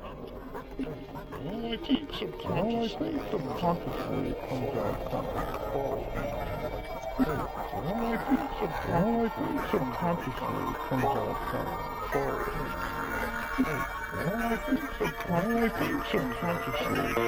Well, I think subconsciously it comes out kind of fall. Well, I think subconsciously it comes out kind of fall. Well, I think subconsciously